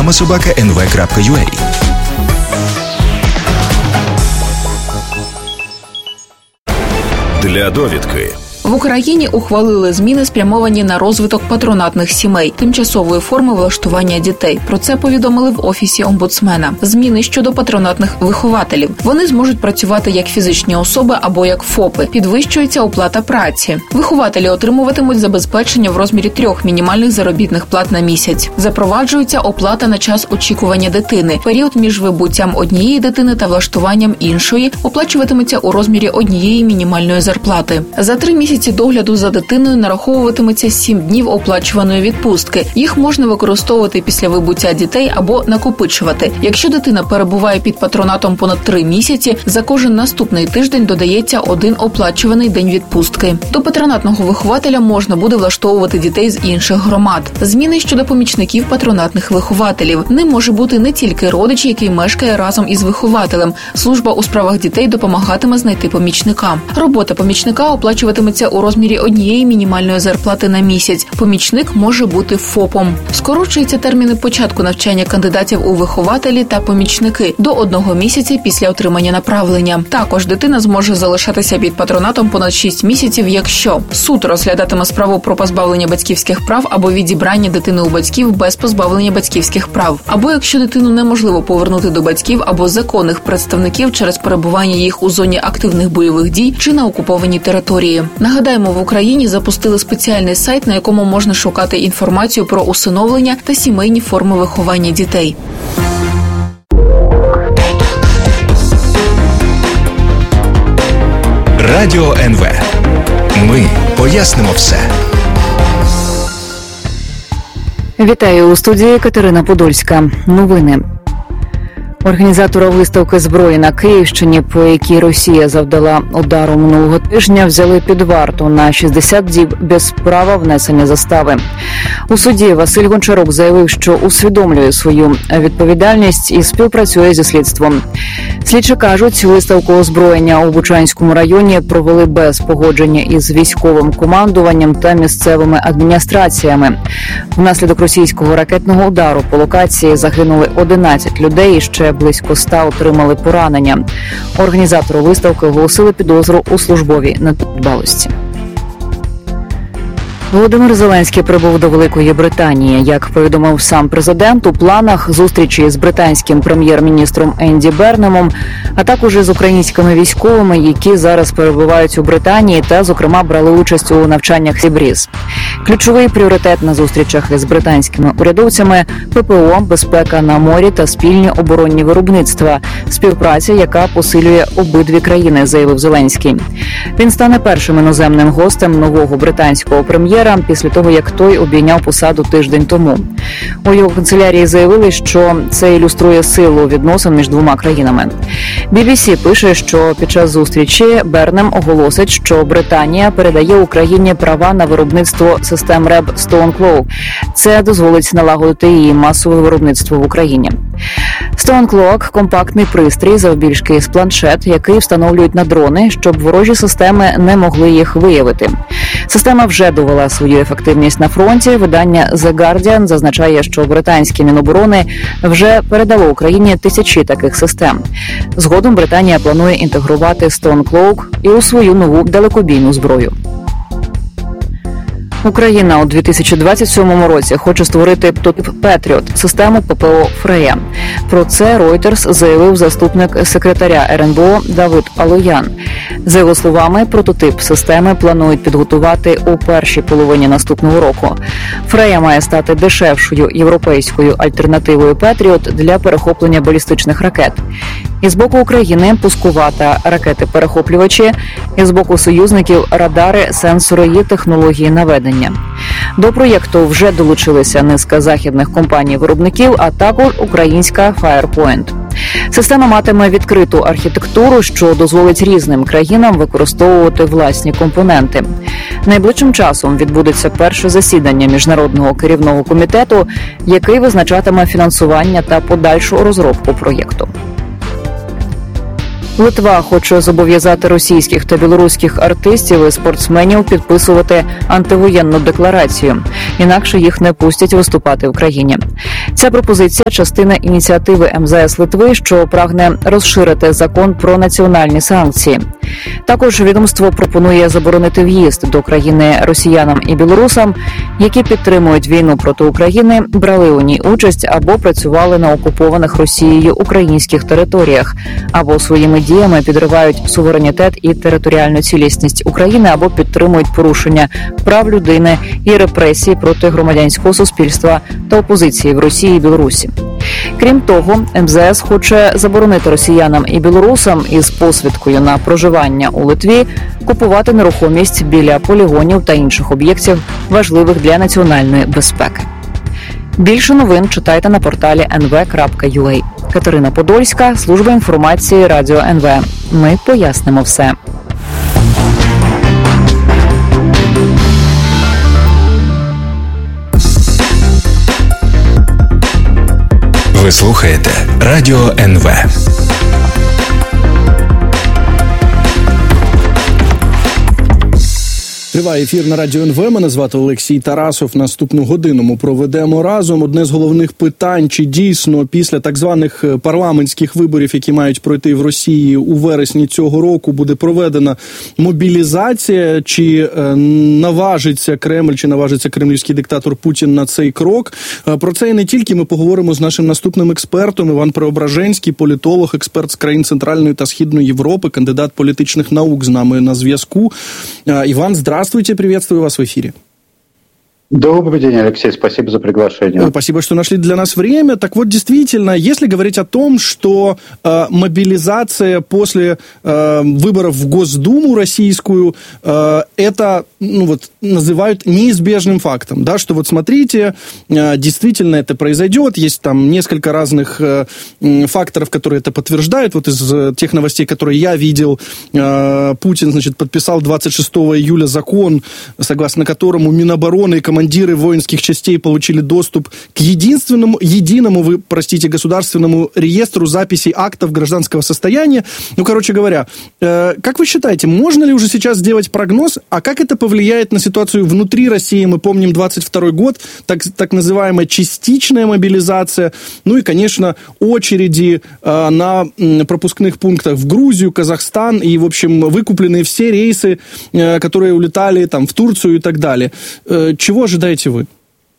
mama@nv.ua. Для довідки. В Україні ухвалили зміни, спрямовані на розвиток патронатних сімей, тимчасової форми влаштування дітей. Про це повідомили в Офісі омбудсмена. Зміни щодо патронатних вихователів. Вони зможуть працювати як фізичні особи або як ФОПи. Підвищується оплата праці. Вихователі отримуватимуть забезпечення в розмірі 3 мінімальних заробітних плат на місяць. Запроваджується оплата на час очікування дитини. Період між вибуттям однієї дитини та влаштуванням іншої оплачуватиметься у розмірі 1 мінімальної зарплати. За 3 місяці догляду за дитиною нараховуватиметься 7 днів оплачуваної відпустки. Їх можна використовувати після вибуття дітей або накопичувати. Якщо дитина перебуває під патронатом понад 3 місяці, за кожен наступний тиждень додається 1 оплачуваний день відпустки. До патронатного вихователя можна буде влаштовувати дітей з інших громад. Зміни щодо помічників патронатних вихователів. Ним може бути не тільки родич, який мешкає разом із вихователем. Служба у справах дітей допомагатиме знайти помічника. Робота помічника оплачуватиметься у розмірі 1 мінімальної зарплати на місяць. Помічник може бути ФОПом. Скорочуються терміни початку навчання кандидатів у вихователі та помічники до 1 місяця після отримання направлення. Також дитина зможе залишатися під патронатом понад 6 місяців, якщо суд розглядатиме справу про позбавлення батьківських прав або відібрання дитини у батьків без позбавлення батьківських прав, або якщо дитину неможливо повернути до батьків або законних представників через перебування їх у зоні активних бойових дій чи на окупованій території. Нагадаємо, в Україні запустили спеціальний сайт, на якому можна шукати інформацію про усиновлення та сімейні форми виховання дітей. Радіо НВ. Ми пояснимо все. Вітаю у студії Катерина Подольська. Новини. Організатора виставки зброї на Київщині, по якій Росія завдала удару минулого тижня, взяли під варту на 60 діб без права внесення застави. У суді Василь Гончарук заявив, що усвідомлює свою відповідальність і співпрацює зі слідством. Слідчі кажуть, виставку озброєння у Бучанському районі провели без погодження із військовим командуванням та місцевими адміністраціями. Внаслідок російського ракетного удару по локації загинули 11 людей і ще близько 100 отримали поранення. Організатору виставки оголосили підозру у службовій недбалості. Володимир Зеленський прибув до Великої Британії. Як повідомив сам президент, у планах зустрічі з британським прем'єр-міністром Енді Бернемом, а також з українськими військовими, які зараз перебувають у Британії та, зокрема, брали участь у навчаннях Сібріз. Ключовий пріоритет на зустрічах із британськими урядовцями – ППО, безпека на морі та спільні оборонні виробництва, співпраця, яка посилює обидві країни, заявив Зеленський. Він стане першим іноземним гостем нового британського прем'єра після того, як той обійняв посаду тиждень тому. У його канцелярії заявили, що це ілюструє силу відносин між двома країнами. BBC пише, що під час зустрічі Бернем оголосить, що Британія передає Україні права на виробництво систем РЕБ Stonenclaw. Це дозволить налагодити її масове виробництво в Україні. Stonenclaw – компактний пристрій завбільшки з планшет, який встановлюють на дрони, щоб ворожі системи не могли їх виявити. Система вже довела свою ефективність на фронті. Видання The Guardian зазначає, що британське Міноборони вже передало Україні тисячі таких систем. Згодом Британія планує інтегрувати Stonenclaw і у свою нову далекобійну зброю. Україна у 2027 році хоче створити прототип Patriot – систему ППО «Фрея». Про це Reuters заявив заступник секретаря РНБО Давид Алоян. За його словами, прототип системи планують підготувати у першій половині наступного року. «Фрея» має стати дешевшою європейською альтернативою Patriot для перехоплення балістичних ракет. І з боку України – пускувата ракети-перехоплювачі, і з боку союзників – радари, сенсори і технології наведення. До проєкту вже долучилися низка західних компаній-виробників, а також українська Firepoint. Система матиме відкриту архітектуру, що дозволить різним країнам використовувати власні компоненти. Найближчим часом відбудеться перше засідання Міжнародного керівного комітету, який визначатиме фінансування та подальшу розробку проєкту. Литва хоче зобов'язати російських та білоруських артистів і спортсменів підписувати антивоєнну декларацію, інакше їх не пустять виступати в країні. Ця пропозиція – частина ініціативи МЗС Литви, що прагне розширити закон про національні санкції. Також відомство пропонує заборонити в'їзд до країни росіянам і білорусам, які підтримують війну проти України, брали у ній участь або працювали на окупованих Росією українських територіях, або своїми діями підривають суверенітет і територіальну цілісність України, або підтримують порушення прав людини і репресії проти громадянського суспільства та опозиції в Росії і Білорусі. Крім того, МЗС хоче заборонити росіянам і білорусам із посвідкою на проживання у Литві купувати нерухомість біля полігонів та інших об'єктів, важливих для національної безпеки. Більше новин читайте на порталі nv.ua. Катерина Подольська, служба інформації Радіо НВ. Ми пояснимо все. Ви слухаєте Радіо НВ. Триває ефір на Радіо НВ. Мене звати Олексій Тарасов. Наступну годину ми проведемо разом. Одне з головних питань, чи дійсно після так званих парламентських виборів, які мають пройти в Росії у вересні цього року, буде проведена мобілізація, чи наважиться Кремль, чи наважиться кремлівський диктатор Путін на цей крок. Про це і не тільки ми поговоримо з нашим наступним експертом. Іван Преображенський, політолог, експерт з країн Центральної та Східної Європи, кандидат політичних наук з нами на зв'язку. Иван, здравствуйте, приветствую вас в эфире. Добрый день, Алексей, спасибо за приглашение. Спасибо, что нашли для нас время. Так вот, действительно, если говорить о том, что мобилизация после выборов в Госдуму российскую, это, называют неизбежным фактом, да, что вот смотрите, действительно это произойдет, есть там несколько разных факторов, которые это подтверждают. Вот из тех новостей, которые я видел, Путин, подписал 26 июля закон, согласно которому Минобороны и командиры воинских частей получили доступ к единому государственному реестру записей актов гражданского состояния. Короче говоря, как вы считаете, можно ли уже сейчас сделать прогноз, а как это повлияет на ситуацию внутри России? Мы помним 22 год, так называемая частичная мобилизация, и, конечно, очереди на пропускных пунктах в Грузию, Казахстан и, в общем, выкупленные все рейсы, которые улетали в Турцию и так далее. Чего ожидаете вы?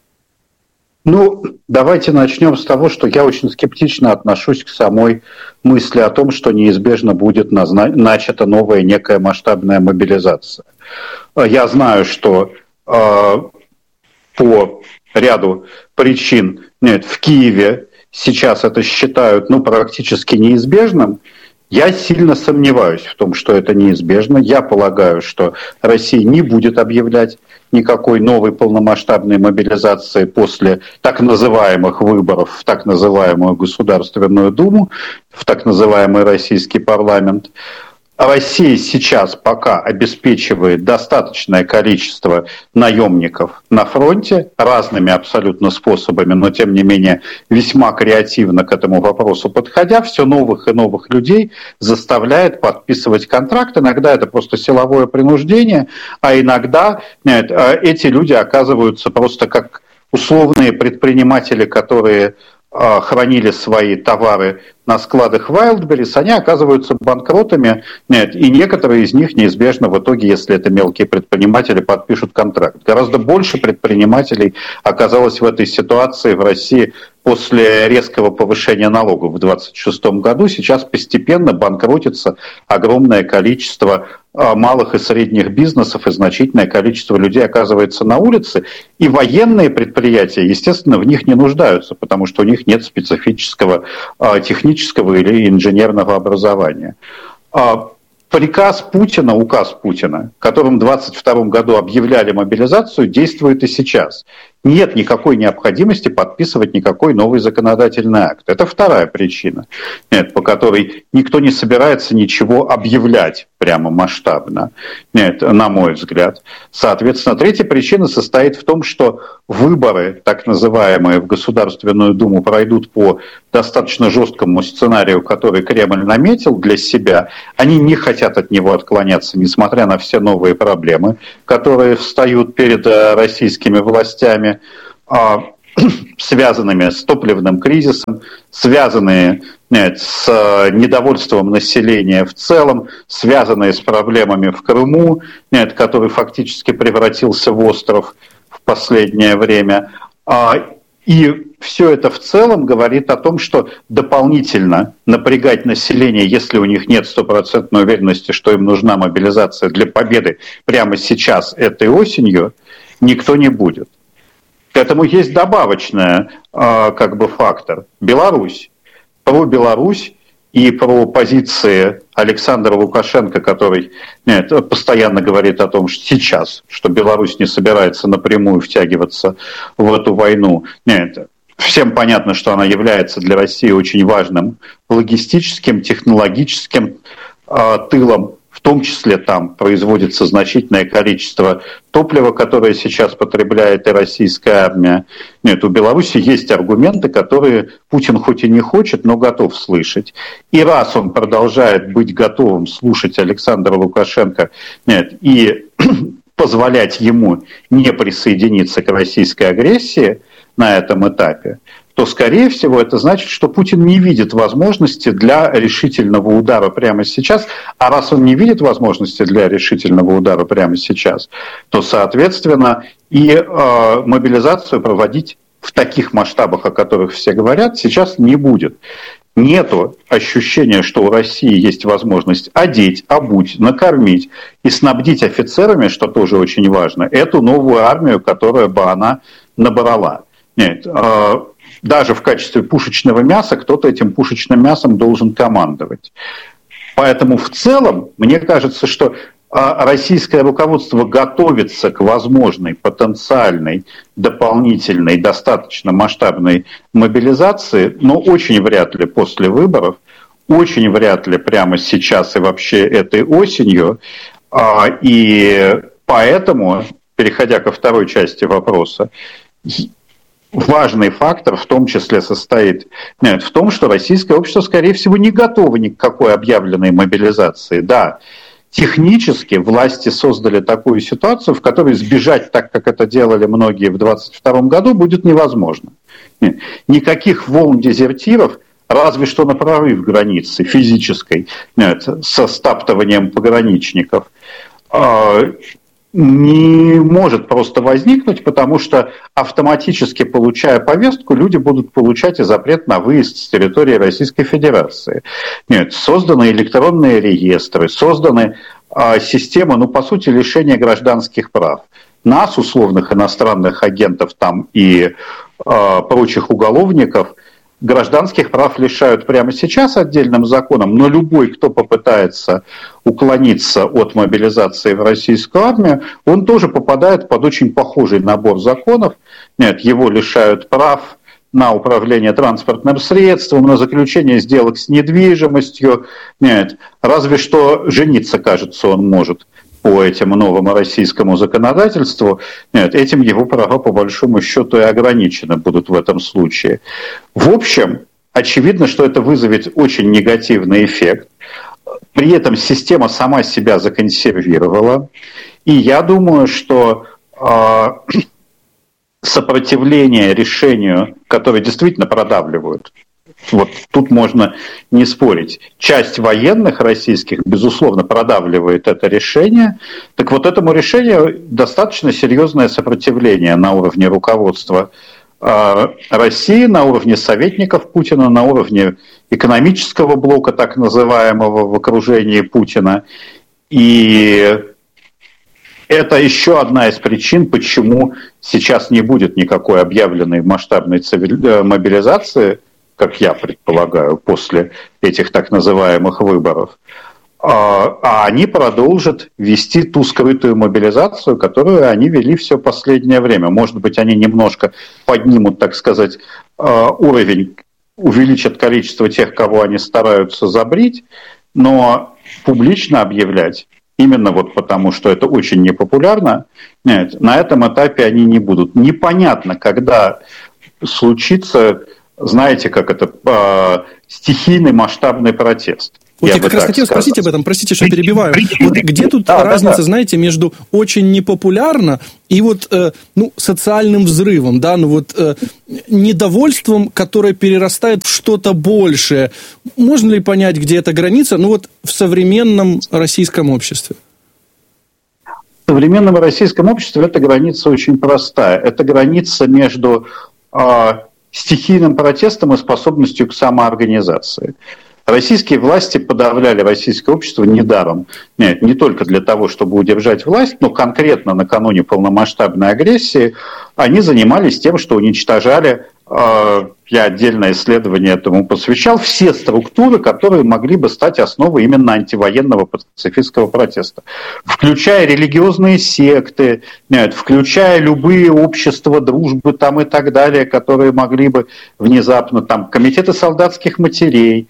Давайте начнем с того, что я очень скептично отношусь к самой мысли о том, что неизбежно будет начата новая некая масштабная мобилизация. Я знаю, что по ряду причин в Киеве сейчас это считают практически неизбежным. Я сильно сомневаюсь в том, что это неизбежно. Я полагаю, что Россия не будет объявлять никакой новой полномасштабной мобилизации после так называемых выборов в так называемую Государственную Думу, в так называемый российский парламент. Россия сейчас пока обеспечивает достаточное количество наемников на фронте разными абсолютно способами, но тем не менее весьма креативно к этому вопросу подходя, все новых и новых людей заставляет подписывать контракт. Иногда это просто силовое принуждение, а иногда эти люди оказываются просто как условные предприниматели, которые хранили свои товары на складах Wildberries, они оказываются банкротами, и некоторые из них неизбежно в итоге, если это мелкие предприниматели, подпишут контракт. Гораздо больше предпринимателей оказалось в этой ситуации в России после резкого повышения налогов в 2026 году. Сейчас постепенно банкротится огромное количество малых и средних бизнесов, и значительное количество людей оказывается на улице. И военные предприятия, естественно, в них не нуждаются, потому что у них нет специфического технического или инженерного образования. Указ Путина, которым в 2022 году объявляли мобилизацию, действует и сейчас. нет никакой необходимости подписывать никакой новый законодательный акт. Это вторая причина, по которой никто не собирается ничего объявлять прямо масштабно, на мой взгляд. Соответственно, третья причина состоит в том, что выборы, так называемые, в Государственную Думу пройдут по достаточно жесткому сценарию, который Кремль наметил для себя. Они не хотят от него отклоняться, несмотря на все новые проблемы, которые встают перед российскими властями, связанными с топливным кризисом, связанные с недовольством населения в целом, связанные с проблемами в Крыму, который фактически превратился в остров в последнее время. И все это в целом говорит о том, что дополнительно напрягать население, если у них нет стопроцентной уверенности, что им нужна мобилизация для победы прямо сейчас, этой осенью, никто не будет. К этому есть добавочный фактор. Беларусь. Про Беларусь и про позиции Александра Лукашенко, который постоянно говорит о том, что сейчас, что Беларусь не собирается напрямую втягиваться в эту войну. Всем понятно, что она является для России очень важным логистическим, технологическим тылом. В том числе там производится значительное количество топлива, которое сейчас потребляет и российская армия. У Беларуси есть аргументы, которые Путин хоть и не хочет, но готов слышать. И раз он продолжает быть готовым слушать Александра Лукашенко и позволять ему не присоединиться к российской агрессии на этом этапе, то, скорее всего, это значит, что Путин не видит возможности для решительного удара прямо сейчас. А раз он не видит возможности для решительного удара прямо сейчас, то, соответственно, и мобилизацию проводить в таких масштабах, о которых все говорят, сейчас не будет. Нету ощущения, что у России есть возможность одеть, обуть, накормить и снабдить офицерами, что тоже очень важно, эту новую армию, которую бы она набрала. Нет, даже в качестве пушечного мяса кто-то этим пушечным мясом должен командовать. Поэтому в целом, мне кажется, что российское руководство готовится к возможной, потенциальной, дополнительной, достаточно масштабной мобилизации, но очень вряд ли после выборов, очень вряд ли прямо сейчас и вообще этой осенью. И поэтому, переходя ко второй части вопроса, важный фактор в том числе состоит в том, что российское общество, скорее всего, не готово ни к какой объявленной мобилизации. Да, технически власти создали такую ситуацию, в которой сбежать так, как это делали многие в 2022 году, будет невозможно. Никаких волн дезертиров, разве что на прорыв границы физической, со стаптыванием пограничников, не может просто возникнуть, потому что автоматически, получая повестку, люди будут получать и запрет на выезд с территории Российской Федерации. Нет, созданы электронные реестры, созданы системы, по сути, лишения гражданских прав. Нас, условных иностранных агентов там и прочих уголовников, гражданских прав лишают прямо сейчас отдельным законом, но любой, кто попытается уклониться от мобилизации в российскую армию, он тоже попадает под очень похожий набор законов. Нет, его лишают прав на управление транспортным средством, на заключение сделок с недвижимостью. Нет, разве что жениться, кажется, он может по этому новому российскому законодательству. Нет, этим его права по большому счету и ограничены будут в этом случае. В общем, очевидно, что это вызовет очень негативный эффект. При этом система сама себя законсервировала. И я думаю, что сопротивление решению, которое действительно продавливают, вот тут можно не спорить. Часть военных российских, безусловно, продавливает это решение. Так вот, этому решению достаточно серьезное сопротивление на уровне руководства России, на уровне советников Путина, на уровне экономического блока, так называемого, в окружении Путина. И это еще одна из причин, почему сейчас не будет никакой объявленной масштабной мобилизации, как я предполагаю, после этих так называемых выборов. а они продолжат вести ту скрытую мобилизацию, которую они вели все последнее время. Может быть, они немножко поднимут, так сказать, уровень, увеличат количество тех, кого они стараются забрить, но публично объявлять, именно вот потому, что это очень непопулярно, нет, на этом этапе они не будут. Непонятно, когда случится, знаете, как это, стихийный масштабный протест. Вот я как раз хотел спросить об этом, простите, что перебиваю. Вот где тут разница, знаете, между очень непопулярно и вот, социальным взрывом, да, недовольством, которое перерастает в что-то большее. Можно ли понять, где эта граница, в современном российском обществе? В современном российском обществе эта граница очень простая. Это граница между стихийным протестом и способностью к самоорганизации. Российские власти подавляли российское общество недаром. Нет, не только для того, чтобы удержать власть, но конкретно накануне полномасштабной агрессии они занимались тем, что уничтожали, я отдельное исследование этому посвящал, все структуры, которые могли бы стать основой именно антивоенного пацифистского протеста. Включая религиозные секты, нет, включая любые общества дружбы там и так далее, которые могли бы внезапно, там, комитеты солдатских матерей.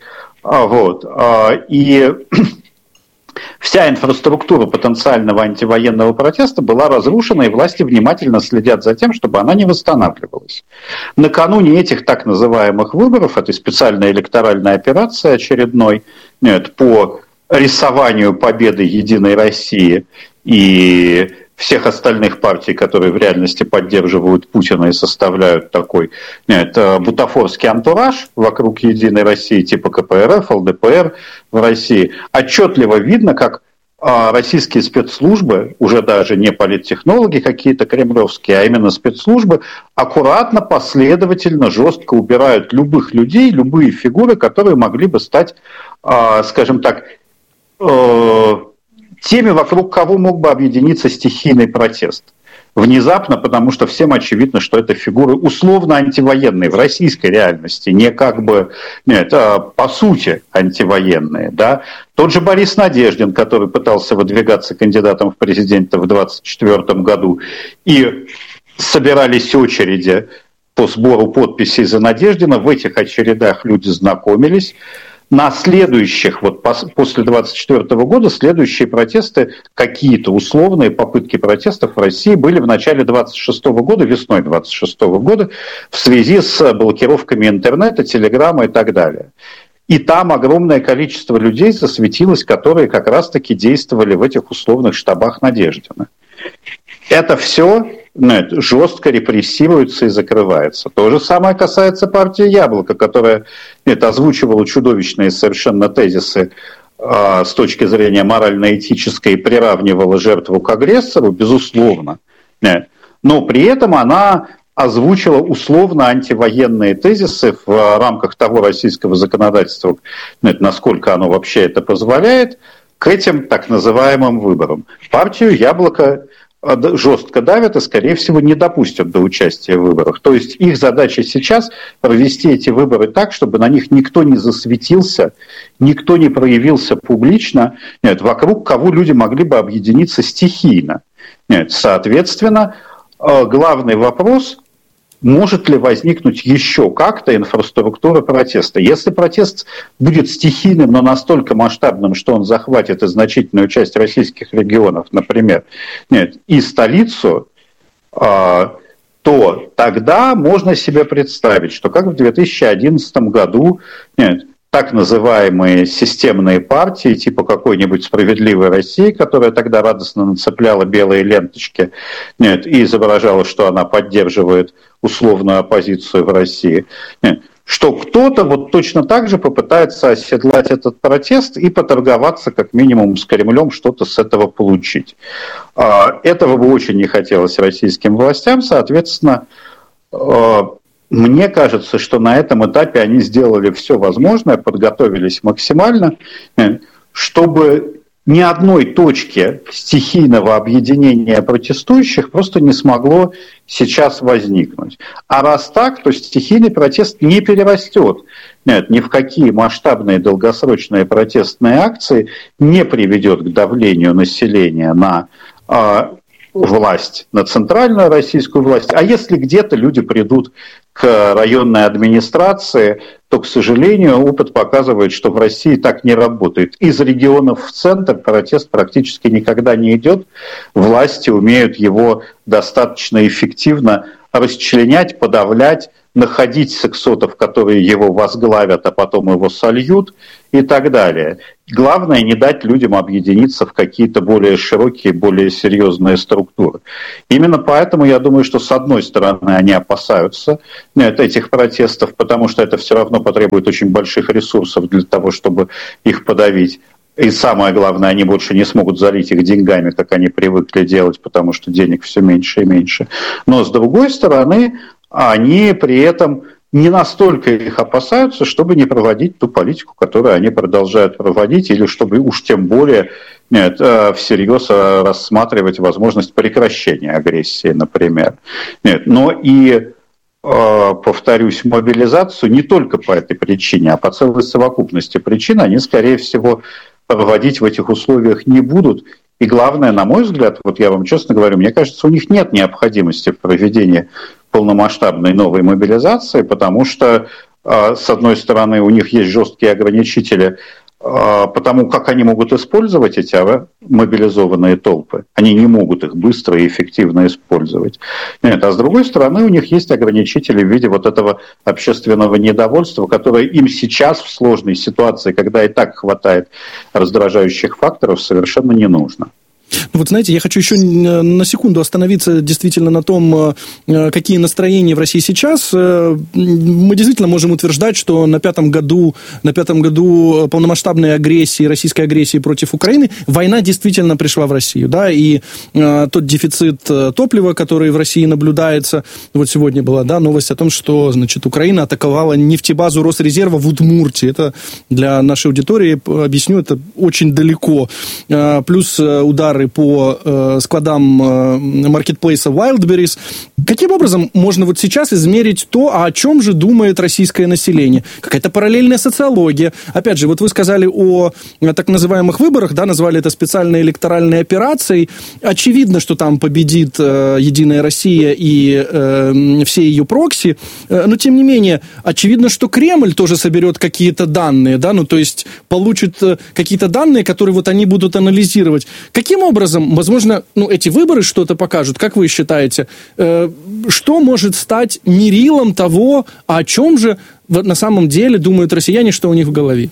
И вся инфраструктура потенциального антивоенного протеста была разрушена, и власти внимательно следят за тем, чтобы она не восстанавливалась. Накануне этих так называемых выборов, этой специальной электоральной операции очередной, по рисованию победы Единой России и всех остальных партий, которые в реальности поддерживают Путина и составляют такой бутафорский антураж вокруг Единой России, типа КПРФ, ЛДПР в России, отчетливо видно, как российские спецслужбы, уже даже не политтехнологи какие-то кремлевские, а именно спецслужбы, аккуратно, последовательно, жестко убирают любых людей, любые фигуры, которые могли бы стать, скажем так, теми, вокруг кого мог бы объединиться стихийный протест. Внезапно, потому что всем очевидно, что это фигуры условно антивоенные в российской реальности, не по сути антивоенные. Да? Тот же Борис Надеждин, который пытался выдвигаться кандидатом в президенты в 2024 году, и собирались очереди по сбору подписей за Надеждина, в этих очередях люди знакомились. На следующих, после 2024 года, следующие протесты, какие-то условные попытки протестов в России были в начале 2026 года, весной 2026 года, в связи с блокировками интернета, телеграмма и так далее. И там огромное количество людей засветилось, которые как раз-таки действовали в этих условных штабах Надеждина. Это все жестко репрессируется и закрывается. То же самое касается партии «Яблоко», которая озвучивала чудовищные совершенно тезисы с точки зрения морально-этической и приравнивала жертву к агрессору, безусловно. Но при этом она озвучила условно антивоенные тезисы в рамках того российского законодательства, насколько оно вообще это позволяет, к этим так называемым выборам. Партию «Яблоко» жестко давят и, скорее всего, не допустят до участия в выборах. То есть их задача сейчас провести эти выборы так, чтобы на них никто не засветился, никто не проявился публично, вокруг кого люди могли бы объединиться стихийно. Соответственно, главный вопрос: может ли возникнуть еще как-то инфраструктура протеста? Если протест будет стихийным, но настолько масштабным, что он захватит и значительную часть российских регионов, например, и столицу, то тогда можно себе представить, что как в 2011 году так называемые системные партии, типа какой-нибудь «Справедливой России», которая тогда радостно нацепляла белые ленточки и изображала, что она поддерживает условную оппозицию в России, что кто-то точно так же попытается оседлать этот протест и поторговаться как минимум с Кремлем, что-то с этого получить. Этого бы очень не хотелось российским властям, соответственно, мне кажется, что на этом этапе они сделали все возможное, подготовились максимально, чтобы ни одной точки стихийного объединения протестующих просто не смогло сейчас возникнуть. А раз так, то стихийный протест не перерастет ни в какие масштабные долгосрочные протестные акции, не приведет к давлению населения на власть, на центральную российскую власть. А если где-то люди придут к районной администрации, то, к сожалению, опыт показывает, что в России так не работает. Из регионов в центр протест практически никогда не идет. Власти умеют его достаточно эффективно расчленять, подавлять, находить сексотов, которые его возглавят, а потом его сольют и так далее. Главное не дать людям объединиться в какие-то более широкие, более серьезные структуры. Именно поэтому я думаю, что с одной стороны они опасаются этих протестов, потому что это все равно потребует очень больших ресурсов для того, чтобы их подавить. И самое главное, они больше не смогут залить их деньгами, как они привыкли делать, потому что денег все меньше и меньше. Но с другой стороны, они при этом не настолько их опасаются, чтобы не проводить ту политику, которую они продолжают проводить, или чтобы уж тем более всерьез рассматривать возможность прекращения агрессии, например. Но и, повторюсь, мобилизацию не только по этой причине, а по целой совокупности причин они, скорее всего, проводить в этих условиях не будут. И главное, на мой взгляд, вот я вам честно говорю, мне кажется, у них нет необходимости в проведении полномасштабной новой мобилизации, потому что, с одной стороны, у них есть жесткие ограничители потому, как они могут использовать эти мобилизованные толпы. Они не могут их быстро и эффективно использовать. Нет, а с другой стороны, у них есть ограничители в виде вот этого общественного недовольства, которое им сейчас в сложной ситуации, когда и так хватает раздражающих факторов, совершенно не нужно. Вот знаете, я хочу еще на секунду остановиться действительно на том, какие настроения в России сейчас. Мы действительно можем утверждать, что на пятом году полномасштабной агрессии, российской агрессии против Украины, война действительно пришла в Россию. Да? И тот дефицит топлива, который в России наблюдается, вот сегодня была новость о том, что Украина атаковала нефтебазу Росрезерва в Удмуртии. Это для нашей аудитории, объясню, это очень далеко. Плюс удары по складам маркетплейса Wildberries. Каким образом можно вот сейчас измерить то, о чем же думает российское население? Какая-то параллельная социология. Опять же, вот вы сказали о так называемых выборах, да, назвали это специальной электоральной операцией. Очевидно, что там победит Единая Россия и все ее прокси, но тем не менее, очевидно, что Кремль тоже соберет какие-то данные, да, то есть получит какие-то данные, которые вот они будут анализировать. Каким образом, возможно, эти выборы что-то покажут? Как вы считаете, что может стать мерилом того, о чем же на самом деле думают россияне, что у них в голове?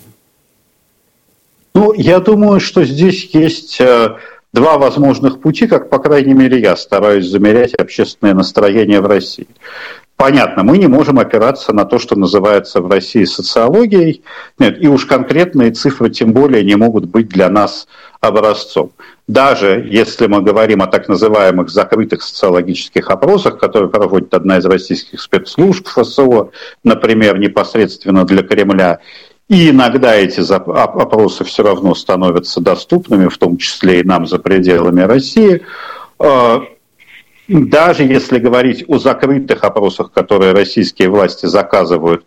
Я думаю, что здесь есть два возможных пути, как, по крайней мере, я стараюсь замерять общественное настроение в России. Понятно, мы не можем опираться на то, что называется в России социологией, нет, и уж конкретные цифры тем более не могут быть для нас образцом. Даже если мы говорим о так называемых закрытых социологических опросах, которые проводит одна из российских спецслужб ФСО, например, непосредственно для Кремля, и иногда эти опросы все равно становятся доступными, в том числе и нам за пределами России, даже если говорить о закрытых опросах, которые российские власти заказывают,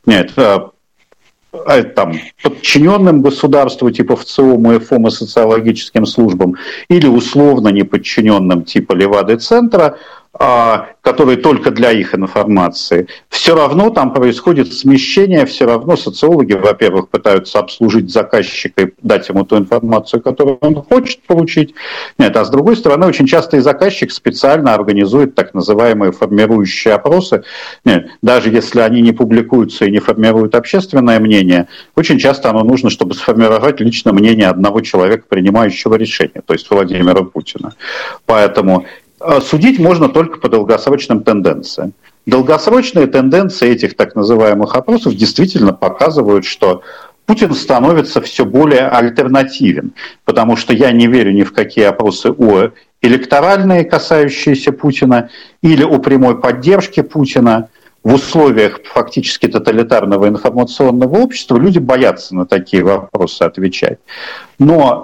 подчиненным государству типа ВЦИОМ, ФОМ и социологическим службам, или условно неподчиненным типа Левады-центра, которые только для их информации, все равно там происходит смещение, все равно социологи, во-первых, пытаются обслужить заказчика и дать ему ту информацию, которую он хочет получить, а с другой стороны, очень часто и заказчик специально организует так называемые формирующие опросы, даже если они не публикуются и не формируют общественное мнение, очень часто оно нужно, чтобы сформировать личное мнение одного человека, принимающего решение, то есть Владимира Путина. Поэтому судить можно только по долгосрочным тенденциям. Долгосрочные тенденции этих так называемых опросов действительно показывают, что Путин становится все более альтернативен, потому что я не верю ни в какие опросы о электоральные, касающиеся Путина, или о прямой поддержке Путина. В условиях фактически тоталитарного информационного общества люди боятся на такие вопросы отвечать. Но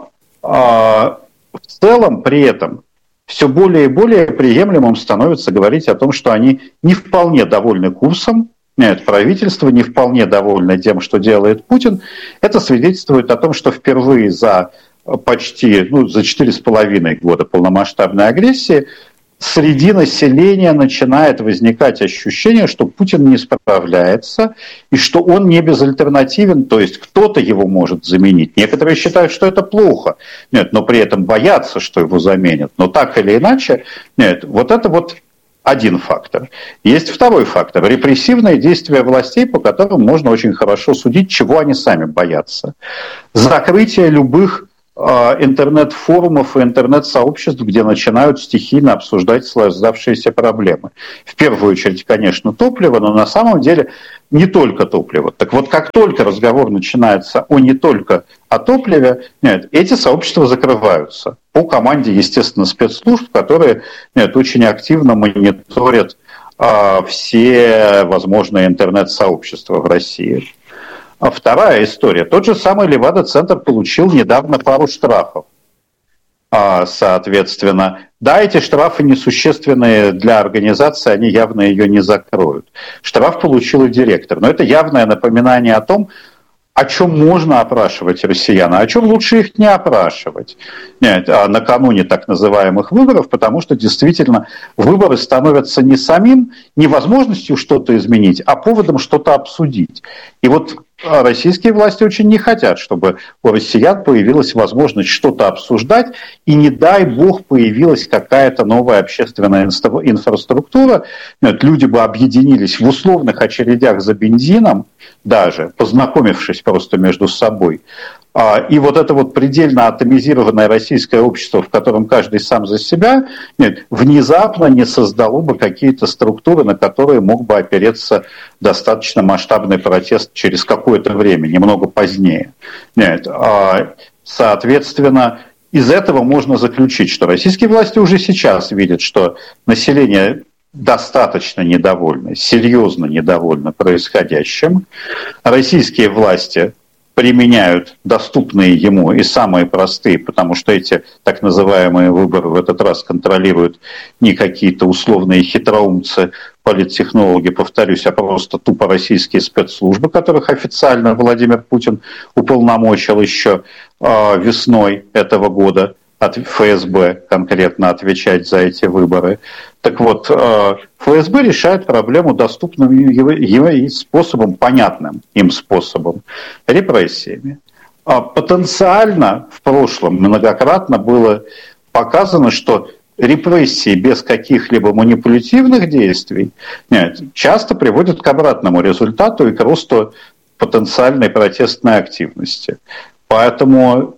в целом при этом все более и более приемлемым становится говорить о том, что они не вполне довольны курсом, правительство не вполне довольно тем, что делает Путин. Это свидетельствует о том, что впервые за почти, за 4,5 года полномасштабной агрессии среди населения начинает возникать ощущение, что Путин не справляется и что он не безальтернативен, то есть кто-то его может заменить. Некоторые считают, что это плохо, но при этом боятся, что его заменят. Но так или иначе, вот это вот один фактор. Есть второй фактор – репрессивные действия властей, по которым можно очень хорошо судить, чего они сами боятся. Закрытие любых интернет-форумов и интернет-сообществ, где начинают стихийно обсуждать создавшиеся проблемы. В первую очередь, конечно, топливо, но на самом деле не только топливо. Так вот, как только разговор начинается не только о топливе, эти сообщества закрываются по команде, естественно, спецслужб, которые очень активно мониторят все возможные интернет-сообщества в России. А вторая история. Тот же самый Левада-центр получил недавно пару штрафов. Соответственно, да, эти штрафы несущественные для организации, они явно ее не закроют. Штраф получил и директор. Но это явное напоминание о том, о чем можно опрашивать россиян, а о чем лучше их не опрашивать накануне так называемых выборов, потому что действительно выборы становятся не самим, не возможностью что-то изменить, а поводом что-то обсудить. И вот российские власти очень не хотят, чтобы у россиян появилась возможность что-то обсуждать, и не дай бог появилась какая-то новая общественная инфраструктура, люди бы объединились в условных очередях за бензином, даже познакомившись просто между собой. И вот это вот предельно атомизированное российское общество, в котором каждый сам за себя, внезапно не создало бы какие-то структуры, на которые мог бы опереться достаточно масштабный протест через какое-то время, немного позднее. Соответственно, из этого можно заключить, что российские власти уже сейчас видят, что население достаточно недовольно, серьезно недовольно происходящим. Российские власти применяют доступные ему и самые простые, потому что эти так называемые выборы в этот раз контролируют не какие-то условные хитроумцы, политтехнологи, повторюсь, а просто тупо российские спецслужбы, которых официально Владимир Путин уполномочил еще весной этого года от ФСБ конкретно отвечать за эти выборы. Так вот, ФСБ решает проблему доступным ей способом, понятным им способом, репрессиями. Потенциально в прошлом многократно было показано, что репрессии без каких-либо манипулятивных действий часто приводят к обратному результату и к росту потенциальной протестной активности. Поэтому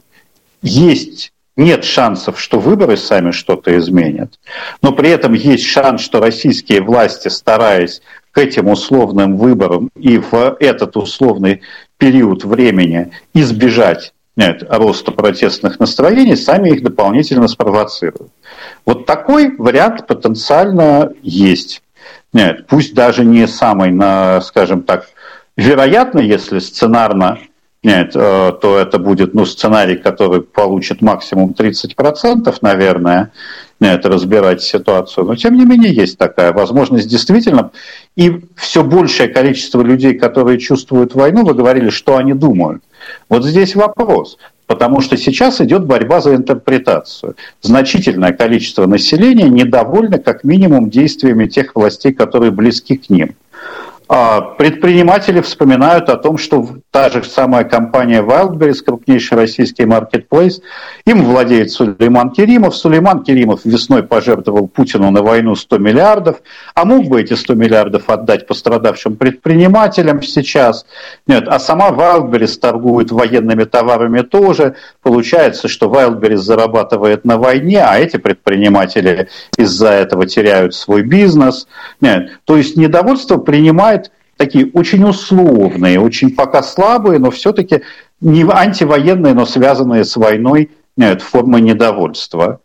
нет шансов, что выборы сами что-то изменят, но при этом есть шанс, что российские власти, стараясь к этим условным выборам и в этот условный период времени избежать роста протестных настроений, сами их дополнительно спровоцируют. Вот такой вариант потенциально есть. Пусть даже не самый, скажем так, вероятный, если сценарно, то это будет сценарий, который получит максимум 30%, наверное, разбирать ситуацию. Но, тем не менее, есть такая возможность действительно. И все большее количество людей, которые чувствуют войну, вы говорили, что они думают. Вот здесь вопрос. Потому что сейчас идет борьба за интерпретацию. Значительное количество населения недовольно как минимум действиями тех властей, которые близки к ним. Предприниматели вспоминают о том, что та же самая компания Wildberries, крупнейший российский маркетплейс, им владеет Сулейман Керимов. Сулейман Керимов весной пожертвовал Путину на войну 100 миллиардов, а мог бы эти 100 миллиардов отдать пострадавшим предпринимателям сейчас. Нет, а сама Wildberries торгует военными товарами тоже. Получается, что Wildberries зарабатывает на войне, а эти предприниматели из-за этого теряют свой бизнес. Нет, то есть недовольство принимает такие очень условные, очень пока слабые, но все-таки не антивоенные, но связанные с войной формы недовольства.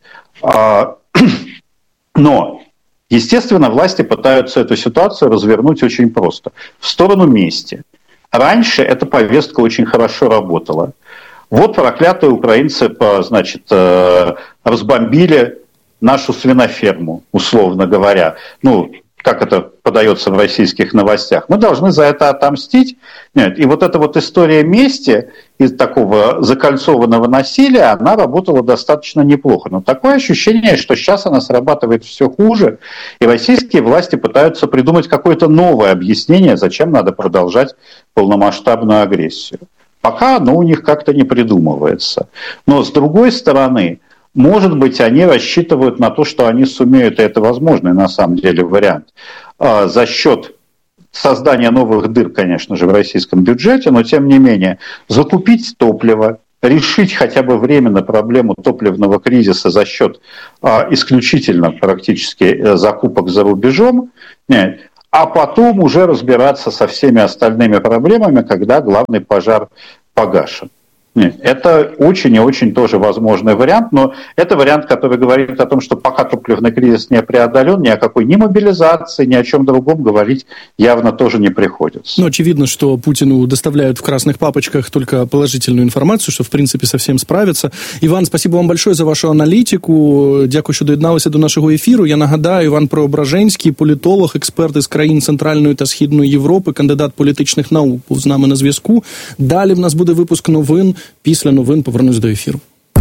Но, естественно, власти пытаются эту ситуацию развернуть очень просто. В сторону мести. Раньше эта повестка очень хорошо работала. Вот проклятые украинцы, значит, разбомбили нашу свиноферму, условно говоря. Ну, как это подается в российских новостях. Мы должны за это отомстить. Нет. И вот эта вот история мести из такого закольцованного насилия, она работала достаточно неплохо. Но такое ощущение, что сейчас она срабатывает все хуже, и российские власти пытаются придумать какое-то новое объяснение, зачем надо продолжать полномасштабную агрессию. Пока оно у них как-то не придумывается. Но с другой стороны, может быть, они рассчитывают на то, что они сумеют, и это возможный на самом деле вариант, за счет создания новых дыр, конечно же, в российском бюджете, но тем не менее закупить топливо, решить хотя бы временно проблему топливного кризиса за счет исключительно практически закупок за рубежом, а потом уже разбираться со всеми остальными проблемами, когда главный пожар погашен. Нет, это очень и очень тоже возможный вариант, но это вариант, который говорит о том, что пока топливный кризис не преодолен, ни о какой ни мобилизации, ни о чем другом говорить явно тоже не приходится. Ну, очевидно, что Путину доставляют в красных папочках только положительную інформацію, що, в принципі, совсем справиться. Іван, спасибо вам большое за вашу аналітику. Дякую, що доєдналися до нашого ефіру. Я нагадаю, Іван Преображенський, політолог, експерт із країн Центральної та Східної Європи, кандидат політичних наук, був з нами на зв'язку. Далі в нас буде випуск новин. Після новин повернусь до ефіру.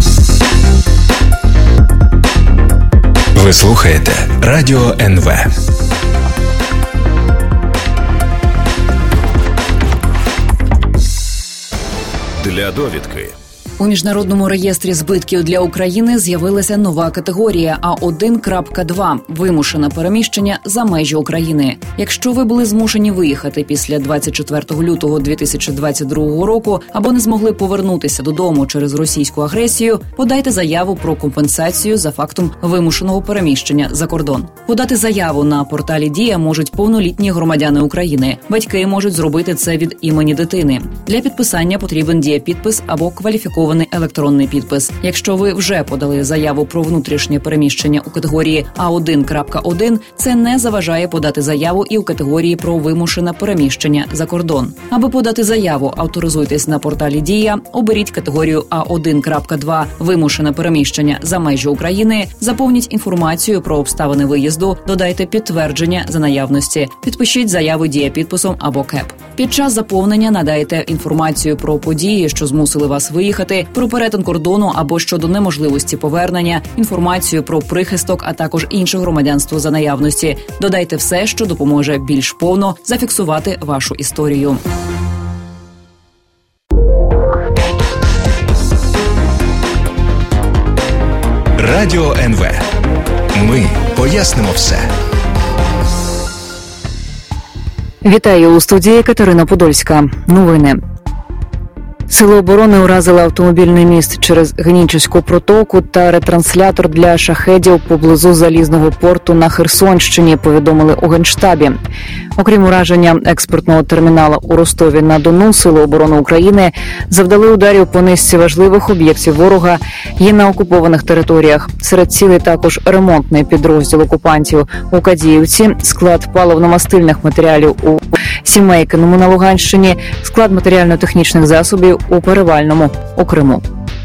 Ви слухаєте Радіо НВ. Для довідки. У Міжнародному реєстрі збитків для України з'явилася нова категорія А1.2 – вимушене переміщення за межі України. Якщо ви були змушені виїхати після 24 лютого 2022 року або не змогли повернутися додому через російську агресію, подайте заяву про компенсацію за фактом вимушеного переміщення за кордон. Подати заяву на порталі «Дія» можуть повнолітні громадяни України. Батьки можуть зробити це від імені дитини. Для підписання потрібен дієпідпис або кваліфікований електронний підпис. Якщо ви вже подали заяву про внутрішнє переміщення у категорії А1.1, це не заважає подати заяву і у категорії про вимушене переміщення за кордон. Аби подати заяву, авторизуйтесь на порталі «Дія», оберіть категорію А1.2 «Вимушене переміщення за межі України», заповніть інформацію про обставини виїзду, додайте підтвердження за наявності, підпишіть заяву дієпідписом або КЕП. Під час заповнення надайте інформацію про події, що змусили вас виїхати, про перетин кордону або щодо неможливості повернення, інформацію про прихисток, а також інше громадянство за наявності. Додайте все, що допоможе більш повно зафіксувати вашу історію. Радіо НВ. Ми пояснимо все. Вітаю, у студії Катерина Подольська. Новини. Сили оборони уразили автомобільний міст через Генічеську протоку та ретранслятор для шахедів поблизу залізного порту на Херсонщині, повідомили у Генштабі. Окрім ураження експортного термінала у Ростові-на-Дону, Сили оборони України завдали ударів по низці важливих об'єктів ворога і на окупованих територіях. Серед цілей також ремонтний підрозділ окупантів у Кадіївці, склад паливно-мастильних матеріалів у Сімейкиному на Луганщині, склад матеріально-технічних засобів у Перевальному у Криму.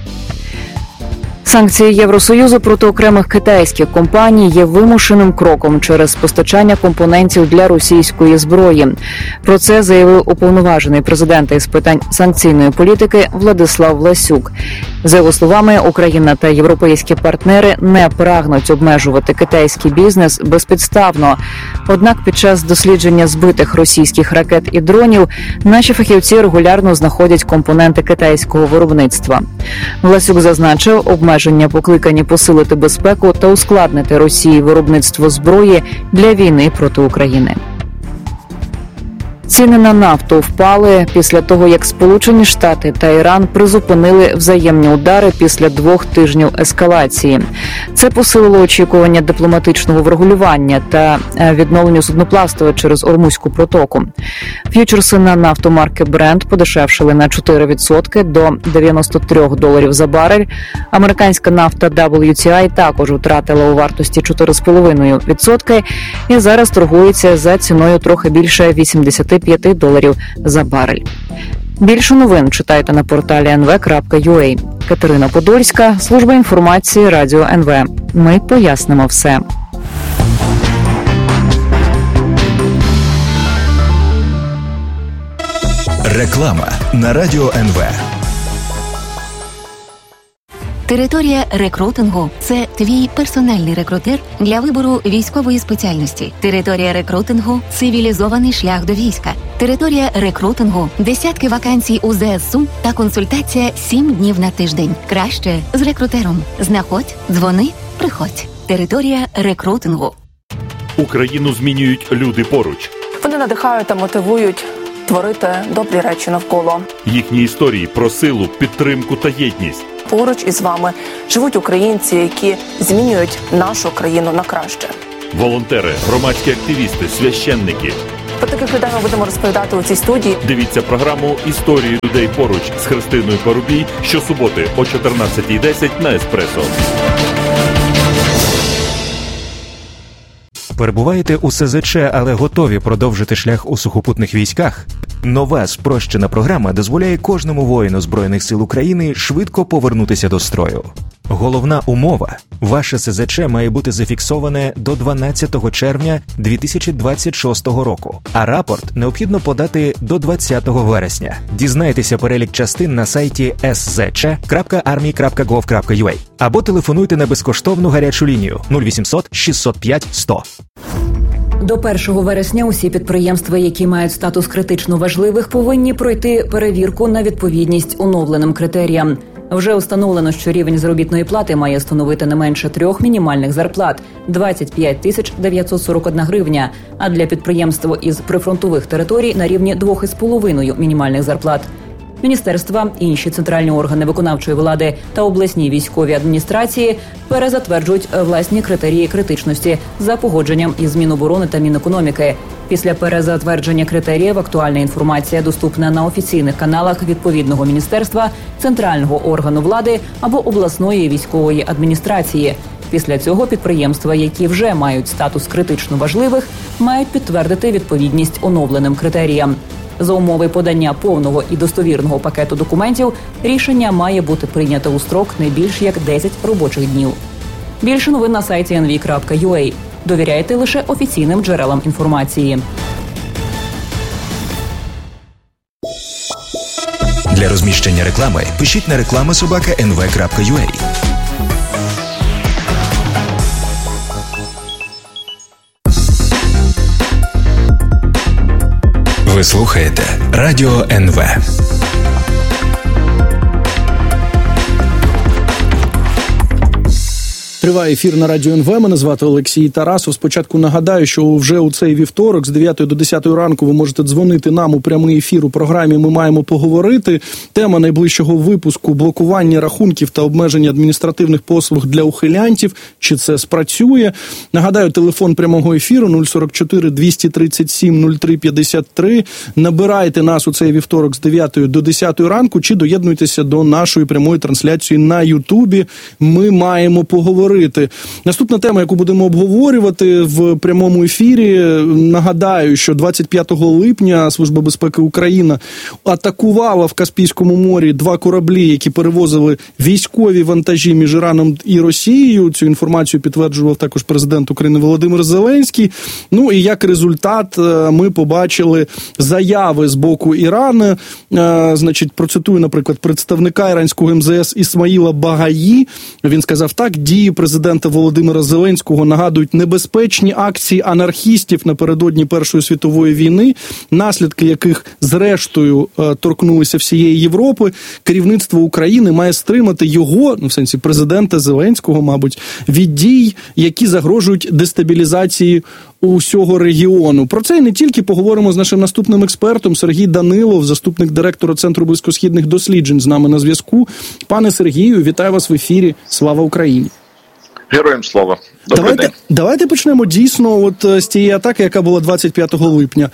Санкції Євросоюзу проти окремих китайських компаній є вимушеним кроком через постачання компонентів для російської зброї. Про це заявив уповноважений президента із питань санкційної політики Владислав Ласюк. За його словами, Україна та європейські партнери не прагнуть обмежувати китайський бізнес безпідставно. Однак під час дослідження збитих російських ракет і дронів наші фахівці регулярно знаходять компоненти китайського виробництва. Ласюк зазначив, обмеження покликані посилити безпеку та ускладнити Росії виробництво зброї для війни проти України. Ціни на нафту впали після того, як Сполучені Штати та Іран призупинили взаємні удари після 2 тижнів ескалації. Це посилило очікування дипломатичного врегулювання та відновлення судноплавства через Ормузьку протоку. Ф'ючерси на нафту марки Brent подешевшили на 4% до $93 за барель. Американська нафта WTI також втратила у вартості 4,5% і зараз торгується за ціною трохи більше $85 за барель. Більше новин читайте на порталі nv.ua. Катерина Подольська, служба інформації Радіо НВ. Ми пояснимо все. Реклама на Радіо НВ. Територія рекрутингу – це твій персональний рекрутер для вибору військової спеціальності. Територія рекрутингу – цивілізований шлях до війська. Територія рекрутингу – десятки вакансій у ЗСУ та консультація 7 днів на тиждень. Краще з рекрутером. Знаходь, дзвони, приходь. Територія рекрутингу. Україну змінюють люди поруч. Вони надихають та мотивують творити добрі речі навколо. Їхні історії про силу, підтримку та єдність. Поруч із вами живуть українці, які змінюють нашу країну на краще. Волонтери, громадські активісти, священники. Про таких людей ми будемо розповідати у цій студії. Дивіться програму «Історії людей поруч» з Христиною Парубій щосуботи о 14:10 на Еспресо. Перебуваєте у СЗЧ, але готові продовжити шлях у сухопутних військах? Нова спрощена програма дозволяє кожному воїну Збройних сил України швидко повернутися до строю. Головна умова – ваше СЗЧ має бути зафіксоване до 12 червня 2026 року, а рапорт необхідно подати до 20 вересня. Дізнайтеся перелік частин на сайті szc.army.gov.ua або телефонуйте на безкоштовну гарячу лінію 0800 605 100. До 1 вересня усі підприємства, які мають статус критично важливих, повинні пройти перевірку на відповідність оновленим критеріям. Вже установлено, що рівень заробітної плати має становити не менше 3 мінімальних зарплат – 25 941 гривня, а для підприємств із прифронтових територій на рівні 2,5 мінімальних зарплат. Міністерства, інші центральні органи виконавчої влади та обласні військові адміністрації перезатверджують власні критерії критичності за погодженням із Міноборони та Мінекономіки. Після перезатвердження критеріїв актуальна інформація доступна на офіційних каналах відповідного міністерства, центрального органу влади або обласної військової адміністрації. Після цього підприємства, які вже мають статус критично важливих, мають підтвердити відповідність оновленим критеріям. За умови подання повного і достовірного пакету документів рішення має бути прийнято у строк не більш як 10 робочих днів. Більше новин на сайті nv.ua. Довіряйте лише офіційним джерелам інформації. Для розміщення реклами пишіть на reklama@nv.ua. Ви слухаєте Радіо НВ. Триває ефір на Радіо НВ. Мене звати Олексій Тарасов. Спочатку нагадаю, що вже у цей вівторок з 9 до 10 ранку ви можете дзвонити нам у прямий ефір у програмі «Ми маємо поговорити». Тема найближчого випуску – блокування рахунків та обмеження адміністративних послуг для ухилянтів. Чи це спрацює? Нагадаю, телефон прямого ефіру 044 237 03 53. Набирайте нас у цей вівторок з 9 до 10 ранку чи доєднуйтеся до нашої прямої трансляції на Ютубі. Ми маємо поговорити. Наступна тема, яку будемо обговорювати в прямому ефірі, нагадаю, що 25 липня Служба безпеки України атакувала в Каспійському морі 2 кораблі, які перевозили військові вантажі між Іраном і Росією. Цю інформацію підтверджував також президент України Володимир Зеленський. Ну і як результат ми побачили заяви з боку Ірану. Значить, процитую, наприклад, представника іранського МЗС Ісмаїла Багаї. Він сказав так: дії президента Володимира Зеленського нагадують небезпечні акції анархістів напередодні Першої світової війни, наслідки яких зрештою торкнулися всієї Європи. Керівництво України має стримати його, в сенсі президента Зеленського, мабуть, від дій, які загрожують дестабілізації усього регіону. Про це і не тільки поговоримо з нашим наступним експертом. Сергій Данилов, заступник директора Центру близькосхідних досліджень, з нами на зв'язку. Пане Сергію, вітаю вас в ефірі. Слава Україні! Героям слава. Добрий день. Давайте почнемо дійсно от з тієї атаки, яка була 25 липня.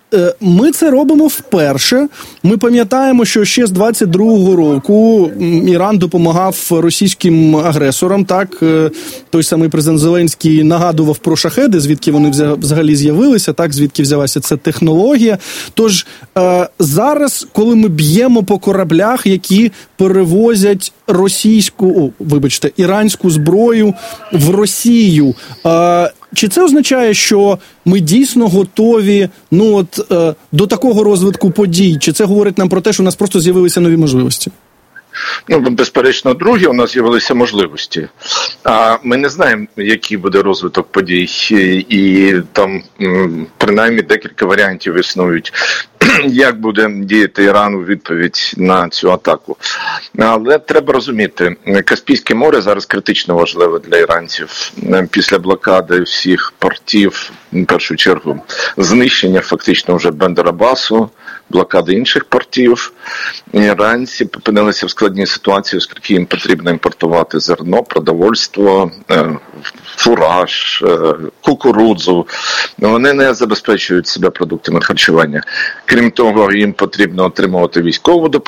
ми це робимо вперше. Ми пам'ятаємо, що ще з 22-го року Іран допомагав російським агресорам. Так, той самий президент Зеленський нагадував про шахеди, звідки вони взагалі з'явилися, так, звідки взялася ця технологія. Тож зараз, коли ми б'ємо по кораблях, які перевозять іранську зброю в Росію, чи це означає, що ми дійсно готові до такого розвитку подій? Чи це говорить нам про те, що у нас просто з'явилися нові можливості? Безперечно, друге, у нас з'явилися можливості. А ми не знаємо, який буде розвиток подій, і там принаймні декілька варіантів існують, як буде діяти Іран у відповідь на цю атаку. Але треба розуміти, Каспійське море зараз критично важливе для іранців. Після блокади всіх портів, в першу чергу, знищення фактично вже Бендер-Аббасу, блокади інших портів. Іранці опинилися в складній ситуації, оскільки їм потрібно імпортувати зерно, продовольство, фураж, кукурудзу. Вони не забезпечують себе продуктами харчування. Крім того, їм потрібно отримувати військову допомогу.